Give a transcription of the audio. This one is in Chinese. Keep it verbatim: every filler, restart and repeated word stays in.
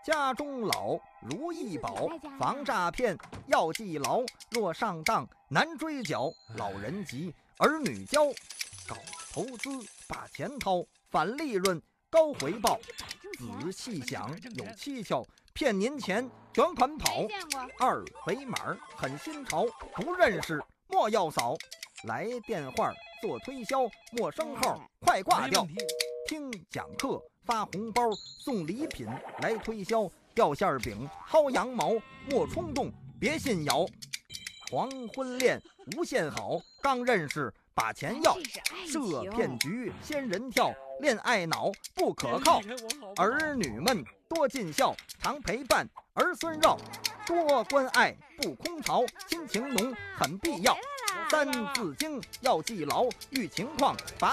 家中老如意宝，防诈骗要记牢。若上当难追缴，老人急儿女教。搞投资把钱掏，返利润高回报。仔细想有蹊跷，骗您钱卷款跑。二维码很新潮，不认识莫要扫。来电话做推销，陌生号快挂掉。听讲课发红包，送礼品来推销。掉馅饼薅羊毛，莫冲动别信谣。黄昏恋无限好，刚认识把钱要。设骗局仙人跳，恋爱脑不可靠。儿女们多尽孝，常陪伴儿孙绕。多关爱不空巢，亲情浓很必要。三字经要记牢，遇情况把